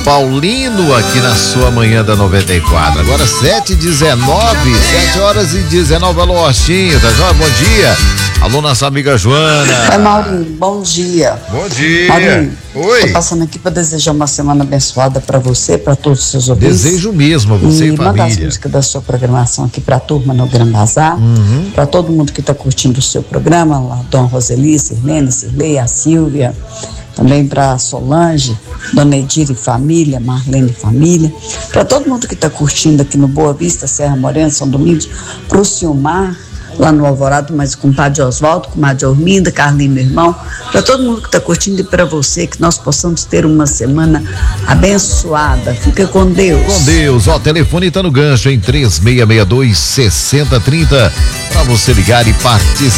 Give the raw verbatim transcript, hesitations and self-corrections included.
Paulino aqui na sua manhã da noventa e quatro. Agora sete e dezenove, sete horas e dezenove. Alô, Ostinho, tá joia? Bom dia. Alô, nossa amiga Joana. Oi, Maurinho, bom dia. Bom dia. Maurinho, oi. Tô passando aqui para desejar uma semana abençoada para você, para todos os seus ouvintes. Desejo mesmo a você e, e família. manda as músicas da sua programação aqui para a turma no Gran Bazar, uhum. para todo mundo que está curtindo o seu programa, lá, Dona Roseli, Sirlene, Sirlei, a Silvia, também para Solange, Dona Edira e família, Marlene e família, para todo mundo que está curtindo aqui no Boa Vista, Serra Morena, São Domingos, para o Silmar, lá no Alvorado, mas com o Padre Oswaldo, com o Padre Orminda, Carlinho, meu irmão, para todo mundo que está curtindo e para você, que nós possamos ter uma semana abençoada. Fica com Deus. Com Deus. Ó, o telefone tá no gancho, em três seis seis dois, seis zero três zero, para você ligar e participar.